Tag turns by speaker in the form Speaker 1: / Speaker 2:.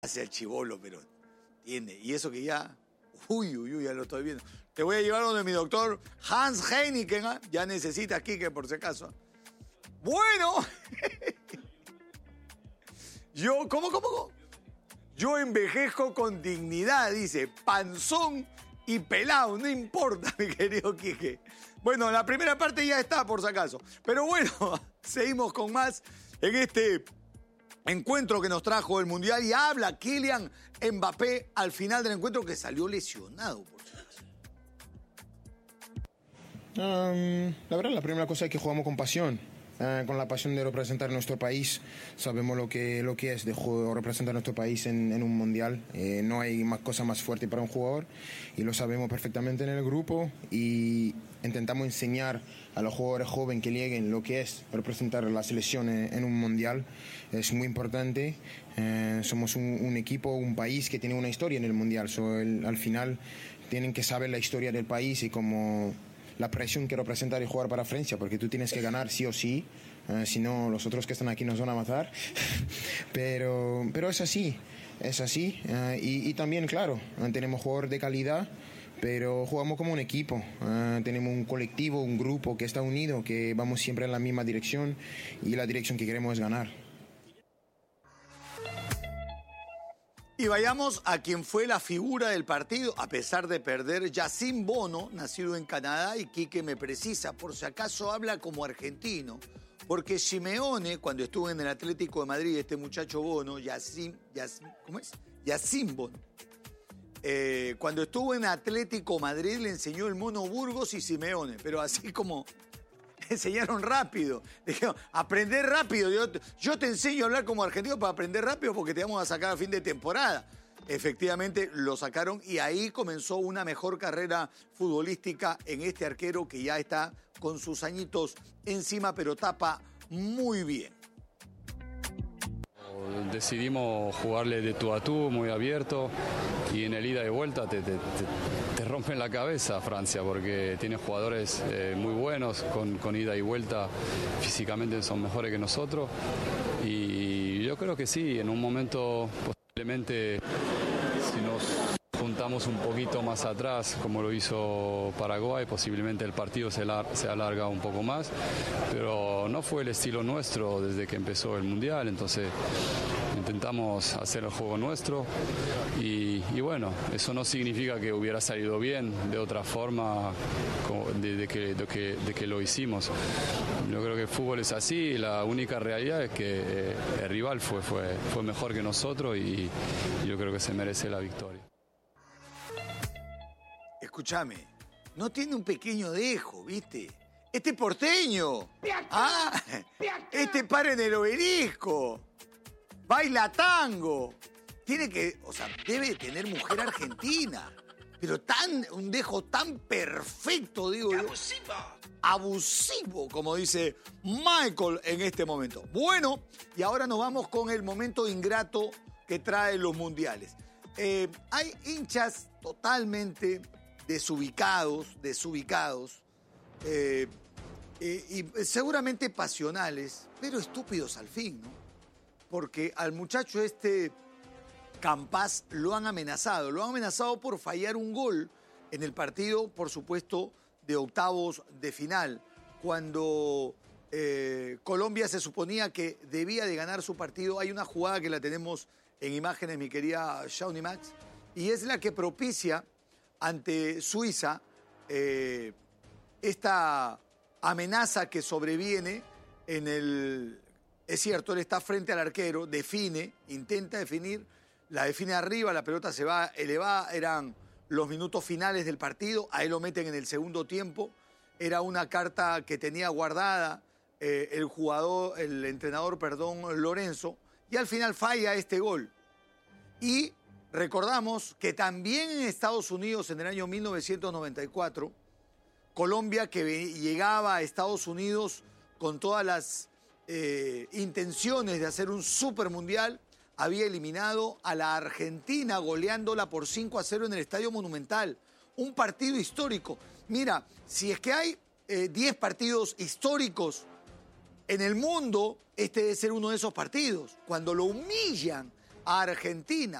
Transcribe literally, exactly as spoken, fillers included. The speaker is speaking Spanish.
Speaker 1: hacia el chibolo, pero tiene. Y eso que ya, uy, uy, uy, ya lo estoy viendo. Te voy a llevar donde mi doctor Hans Heineken, ¿eh? Ya necesitas, Quique, por si acaso. Bueno, yo, ¿cómo, cómo, cómo? Yo envejezco con dignidad, dice, panzón y pelado, no importa, mi querido Quique. Bueno, la primera parte ya está, por si acaso. Pero bueno, seguimos con más en este encuentro que nos trajo el Mundial y habla Kylian Mbappé al final del encuentro que salió lesionado, por si acaso.
Speaker 2: Um, la verdad, la primera cosa es que jugamos con pasión. Uh, con la pasión de representar nuestro país. Sabemos lo que, lo que es de representar nuestro país en, en un mundial. Eh, no hay más cosa más fuerte para un jugador y lo sabemos perfectamente en el grupo y intentamos enseñar a los jugadores jóvenes que lleguen lo que es representar la selección en, en un mundial. Es muy importante. Eh, somos un, un equipo, un país que tiene una historia en el mundial. So, el, al final tienen que saber la historia del país y cómo la presión que representa el jugar para Francia, porque tú tienes que ganar sí o sí, uh, si no los otros que están aquí nos van a matar. pero, pero es así, es así. Uh, y, y también, claro, uh, tenemos jugadores de calidad, pero jugamos como un equipo. Uh, tenemos un colectivo, un grupo que está unido, que vamos siempre en la misma dirección y la dirección que queremos es ganar.
Speaker 1: Y vayamos a quien fue la figura del partido, a pesar de perder, Yacine Bono, nacido en Canadá, y Quique me precisa, por si acaso habla como argentino, porque Simeone, cuando estuvo en el Atlético de Madrid, este muchacho Bono, Yacine, Yacine ¿cómo es? Yacine Bono, eh, cuando estuvo en Atlético Madrid le enseñó el Mono Burgos y Simeone, pero así como enseñaron rápido. Dijeron, aprender rápido. Yo, yo te enseño a hablar como argentino para aprender rápido porque te vamos a sacar a fin de temporada. Efectivamente, lo sacaron y ahí comenzó una mejor carrera futbolística en este arquero que ya está con sus añitos encima, pero tapa muy bien.
Speaker 3: Decidimos jugarle de tú a tú, muy abierto, y en el ida y vuelta te, te, te, te rompen la cabeza Francia, porque tiene jugadores eh, muy buenos, con, con ida y vuelta, físicamente son mejores que nosotros, y yo creo que sí, en un momento posiblemente si nos juntamos un poquito más atrás, como lo hizo Paraguay, posiblemente el partido se, lar se alarga un poco más, pero no fue el estilo nuestro desde que empezó el Mundial, entonces intentamos hacer el juego nuestro y, y bueno, eso no significa que hubiera salido bien de otra forma de, de, que, de, que, de que lo hicimos. Yo creo que el fútbol es así, la única realidad es que eh, el rival fue, fue, fue mejor que nosotros y, y yo creo que se merece la victoria.
Speaker 1: Escúchame, no tiene un pequeño dejo, ¿viste? Este porteño. Ah, este para en el Obelisco. Baila tango. Tiene que, o sea, debe tener mujer argentina. Pero tan, un dejo tan perfecto, digo yo. Abusivo. Abusivo, como dice Michael en este momento. Bueno, y ahora nos vamos con el momento ingrato que traen los mundiales. Eh, hay hinchas totalmente desubicados, desubicados, eh, eh, y seguramente pasionales, pero estúpidos al fin, ¿no? Porque al muchacho este Campás lo han amenazado, lo han amenazado por fallar un gol en el partido, por supuesto, de octavos de final, cuando eh, Colombia se suponía que debía de ganar su partido. Hay una jugada que la tenemos en imágenes, mi querida Shawnee Max, y es la que propicia ante Suiza eh, esta amenaza que sobreviene en el... Es cierto, él está frente al arquero, define, intenta definir, la define arriba, la pelota se va elevada, eran los minutos finales del partido, a él lo meten en el segundo tiempo, era una carta que tenía guardada eh, el jugador, el entrenador, perdón, Lorenzo, y al final falla este gol. Y recordamos que también en Estados Unidos, en el año mil novecientos noventa y cuatro, Colombia, que llegaba a Estados Unidos con todas las eh, intenciones de hacer un supermundial, había eliminado a la Argentina goleándola por cinco a cero en el Estadio Monumental. Un partido histórico. Mira, si es que hay eh, diez partidos históricos en el mundo, este debe ser uno de esos partidos. Cuando lo humillan a Argentina.